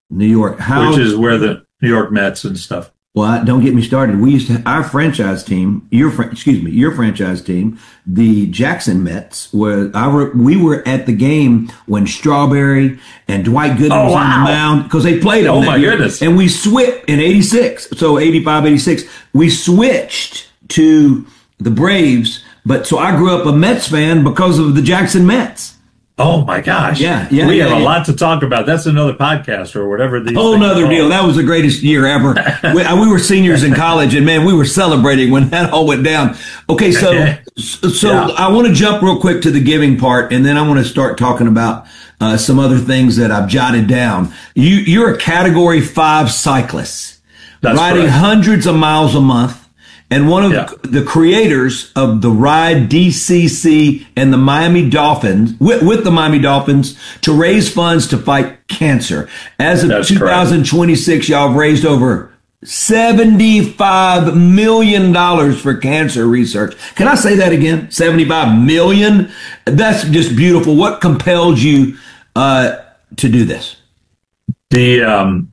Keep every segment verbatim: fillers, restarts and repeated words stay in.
New York. which How? is where the New York Mets and stuff. Well, don't get me started. We used to our franchise team, your fran- excuse me, your franchise team, the Jackson Mets. Were I were, we were at the game when Strawberry and Dwight Gooden Oh was on the wow! mound because they played them Oh that my year. goodness! And we switched in eighty-six, so eighty-five, eighty-six. We switched to the Braves, but so I grew up a Mets fan because of the Jackson Mets. Oh my gosh! Yeah, yeah, we yeah, have a yeah. lot to talk about. That's another podcast or whatever. These Whole things are nother called. deal. That was the greatest year ever. we, uh, we were seniors in college, and man, we were celebrating when that all went down. Okay, so so Yeah. I want to jump real quick to the giving part, and then I want to start talking about uh, some other things that I've jotted down. You you're a Category Five cyclist, That's riding correct. hundreds of miles a month. And one of Yeah. the creators of the Ride D C C and the Miami Dolphins, with, with the Miami Dolphins, to raise funds to fight cancer. As of That's two thousand twenty-six, y'all have raised over seventy-five million dollars for cancer research. Can I say that again? seventy-five million dollars? That's just beautiful. What compelled you uh, to do this? The um,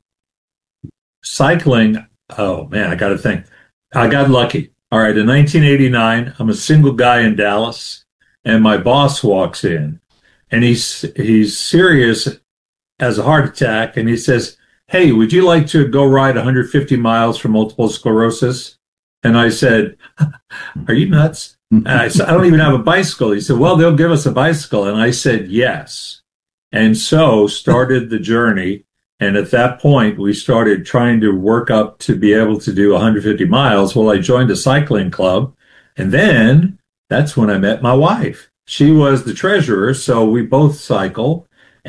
cycling. Oh man, I got to think. I got lucky. All right, in nineteen eighty-nine, I'm a single guy in Dallas, and my boss walks in, and he's he's serious as a heart attack, and he says, "Hey, would you like to go ride one hundred fifty miles for multiple sclerosis?" And I said, "Are you nuts?" And I said, "I don't even have a bicycle." He said, "Well, they'll give us a bicycle." And I said, "Yes." And so started the journey. And at that point, we started trying to work up to be able to do one hundred fifty miles. Well, I joined a cycling club. And then that's when I met my wife. She was the treasurer, so we both cycle.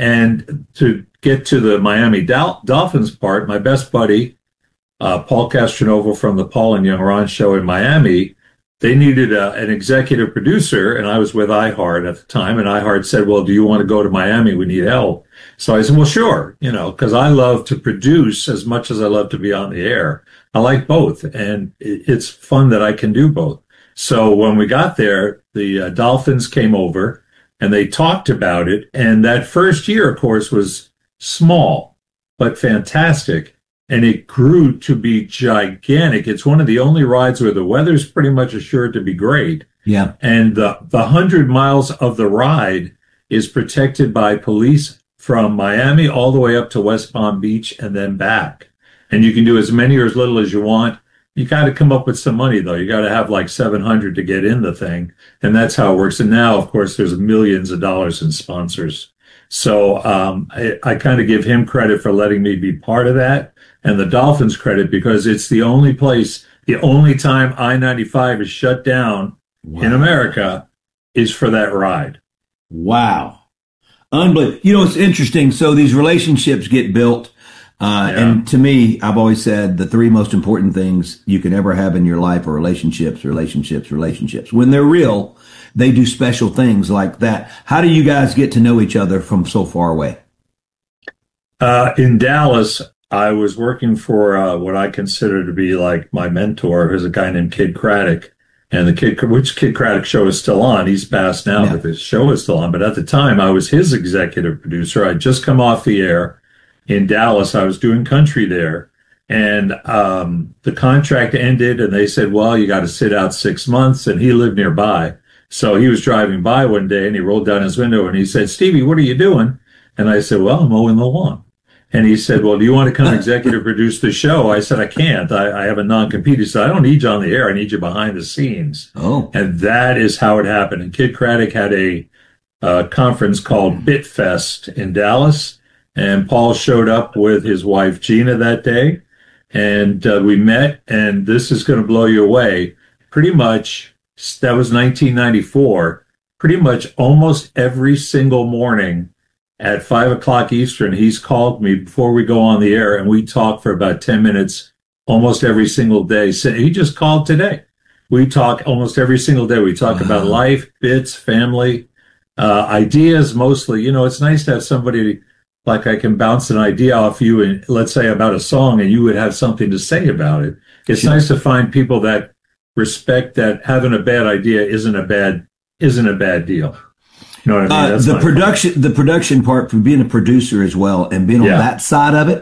And to get to the Miami Dol- Dolphins part, my best buddy, uh, Paul Castronovo from the Paul and Young Ron show in Miami, they needed a, an executive producer, and I was with iHeart at the time, and iHeart said, "Well, do you want to go to Miami? We need help." So I said, "Well, sure," you know, because I love to produce as much as I love to be on the air. I like both, and it, it's fun that I can do both. So when we got there, the uh, Dolphins came over, and they talked about it, and that first year, of course, was small, but fantastic. And it grew to be gigantic. It's one of the only rides where the weather's pretty much assured to be great. Yeah. And the, the hundred miles of the ride is protected by police from Miami all the way up to West Palm Beach and then back. And you can do as many or as little as you want. You got to come up with some money, though. You got to have like seven hundred to get in the thing. And that's how it works. And now, of course, there's millions of dollars in sponsors. So um, I, I kind of give him credit for letting me be part of that, and the Dolphins credit because it's the only place, the only time I ninety-five is shut down Wow. in America is for that ride. Wow. Unbelievable. You know, it's interesting. So these relationships get built. Uh, Yeah. And to me, I've always said the three most important things you can ever have in your life are relationships, relationships, relationships. When they're real, they do special things like that. How do you guys get to know each other from so far away? Uh, in Dallas, I was working for uh, what I consider to be like my mentor, who's a guy named Kid Craddock. And the Kid, which Kid Craddock show is still on. He's passed now, Yeah. but the show is still on. But at the time, I was his executive producer. I'd just come off the air in Dallas. I was doing country there. And um, the contract ended, and they said, well, you got to sit out six months. And he lived nearby. So he was driving by one day, and he rolled down his window, and he said, Stevie, what are you doing? And I said, well, I'm mowing the lawn. And he said, well, do you want to come executive produce the show? I said, I can't. I, I have a non-compete. He said, I don't need you on the air. I need you behind the scenes. Oh, And that is how it happened. And Kid Craddock had a uh, conference called BitFest in Dallas. And Paul showed up with his wife, Gina, that day. And uh, we met, and this is going to blow you away. Pretty much, that was nineteen ninety-four. Pretty much almost every single morning at five o'clock Eastern, he's called me before we go on the air, and we talk for about ten minutes almost every single day. So he just called today. We talk almost every single day. We talk Wow. about life, bits, family, uh, ideas mostly. You know, it's nice to have somebody like I can bounce an idea off you, and let's say about a song, and you would have something to say about it. It's Sure. nice to find people that respect that having a bad idea isn't a bad isn't a bad deal. You know what I mean? uh, That's the my point. production, the production part for being a producer as well, and being on Yeah. that side of it.